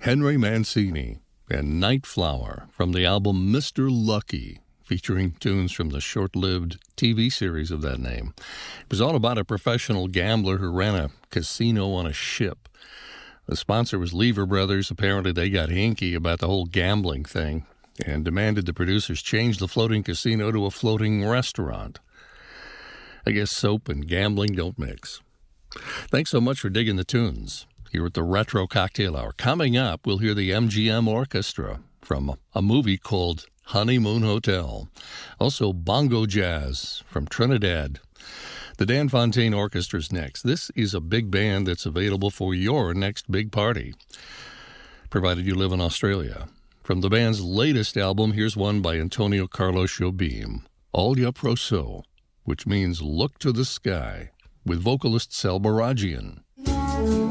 Henry Mancini and Night Flower from the album Mr. Lucky, featuring tunes from the short-lived TV series of that name. It was all about a professional gambler who ran a casino on a ship. The sponsor was Lever Brothers. Apparently they got hinky about the whole gambling thing and demanded the producers change the floating casino to a floating restaurant. I guess soap and gambling don't mix. Thanks so much for digging the tunes here at the Retro Cocktail Hour. Coming up, we'll hear the MGM Orchestra from a movie called Honeymoon Hotel. Also, bongo jazz from Trinidad. The Dan Fontaine Orchestra's next. This is a big band that's available for your next big party, provided you live in Australia. From the band's latest album, here's one by Antonio Carlos Jobim, Olya Proso, which means look to the sky, with vocalist Sel Baragian.